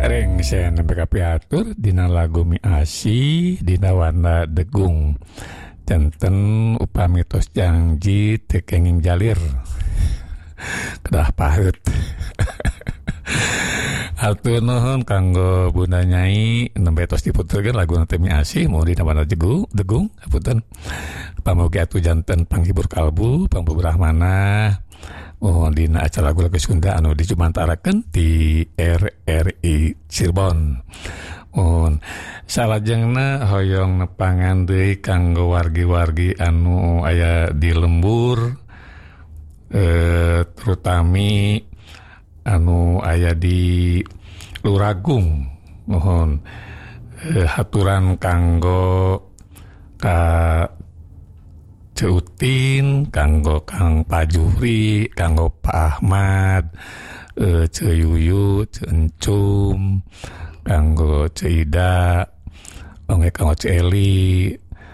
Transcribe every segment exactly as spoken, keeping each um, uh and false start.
Reng saya nembe kapiatur dina lagu Mi Asih dina warna degung tenten upami tos janji teu kenging jalir kedah paheut. Atur nuhun kanggo Bunda Nyai nembe tos diputerkeun lagu teh Mi Asih mau dina warna degung degung hapunten. Pamugi atuh janten panghibur kalbu pangbeberah manah. Oh, dina acara lagu-lagu Sunda anu dijumantarakeun di R R I Cirebon. Oh, salajengna hoyong nepangan deui kanggo wargi-wargi anu aya di lembur, eh, terutami anu aya di Luragung. Mohon eh, haturan kanggo ka Ceutin, kanggo Kang Pajuri, kanggo Pak Ahmad, e, Ceyuyu, Cencum, kanggo Ceida, onge kanggo Celi,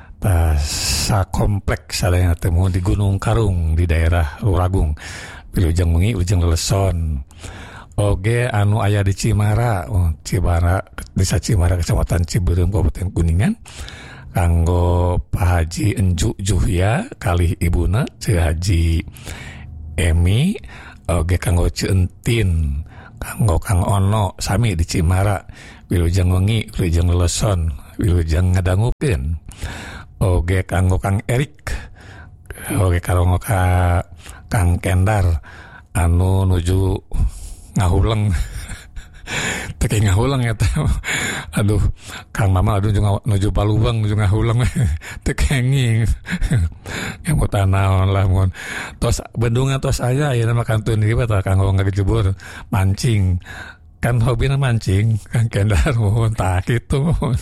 sa kompleks sadayana temu di Gunung Karung di daerah Luragung, Wilujeng Wengi, Wilujeng Leleson. Oge anu aya di Cimara, oh, Cimara, Desa Cimara, Kecamatan Ciberem, Kabupaten Kuningan. Kanggo Pak Haji Enju Juhya kalih ibuna Ceu Haji Emi, oge kanggo Ceentin, kanggo Kang Ono sami di Cimara, Wilujeng Wengi, Wilujeng Leleson, Wilujeng ngadangukeun. Oge kanggo Kang Erik, oge kanggo ka Kang Kendar anu nuju Ngahuleng. Teki ngahulang eta. Aduh, Kang Mama aduh nuju Paluang nuju ngahulang tekenging. Yang mau tanaon lah mun. Tos bendungan tos aya aya nama kantun ieu tah kanggo ngagejebur mancing. Kan hobina mancing, Kang Kendar mun tah kitu mun.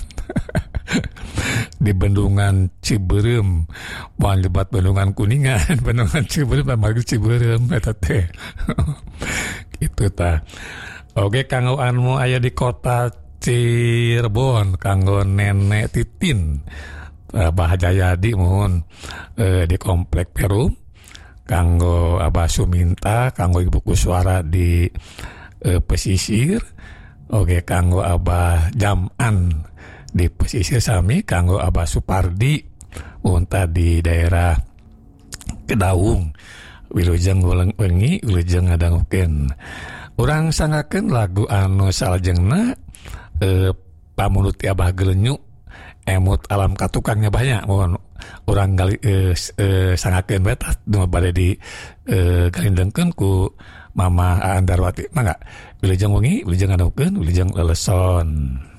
Di bendungan Ciberem, moal nyebat bendungan Kuningan, bendungan Ciberem mah Ciberem eta teh. Kitu tah. Oke, kanggo anu aya di kota Cirebon, kanggo Nenek Titin, Abah Jayadi mohon eh, di Komplek Perum, kanggo Abah Suminta, kanggo Ibu Kuswara di eh, Pesisir, oke kanggo Abah Jaman di Pesisir sami, kanggo Abah Supardi, unta di daerah Kedaung, Wilujeng Wengi, Wilujeng ngadangukeun. Urang sangakeun lagu anu salajengna eh, pamunuti Abah Gelenyu emut alam katukangnya banyak mohon urang gali eh, eh, sangakeun bae tah nu bade di eh, galindengkeun ku Mama Aan Darwati mangga Wilujeng Wengi, Wilujeng ngadangukeun, Wilujeng Leleson.